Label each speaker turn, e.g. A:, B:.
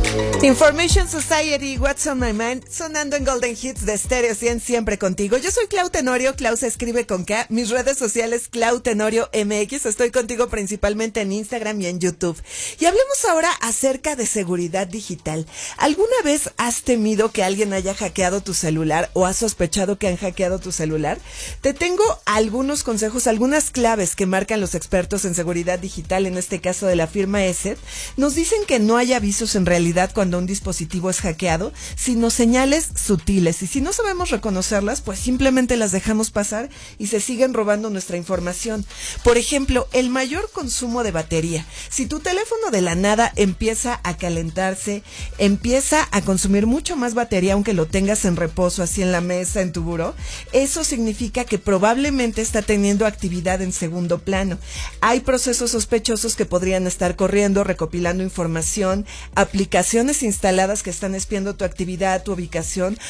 A: Information Society, What's on My Mind, sonando en Golden Hits de Stereo 100, siempre contigo. Yo soy Clau Tenorio, Clau se escribe con K, mis redes sociales Clau Tenorio MX, estoy contigo principalmente en Instagram y en YouTube. Y hablemos ahora acerca de seguridad digital. ¿Alguna vez has temido que alguien haya hackeado tu celular o has sospechado que han hackeado tu celular? Te tengo algunos consejos, algunas claves que marcan los expertos en seguridad digital, en este caso de la firma ESET. Nos dicen que no hay avisos en realidad cuando un dispositivo es hackeado, sino señales sutiles, y si no sabemos reconocerlas, pues simplemente las dejamos pasar y se siguen robando nuestra información. Por ejemplo, el mayor consumo de batería. Si tu teléfono de la nada empieza a calentarse, empieza a consumir mucho más batería, aunque lo tengas en reposo, así en la mesa, en tu buró, eso significa que probablemente está teniendo actividad en segundo plano. Hay procesos sospechosos que podrían estar corriendo, recopilando información, aplicaciones instaladas que están espiando tu actividad, tu ubicación,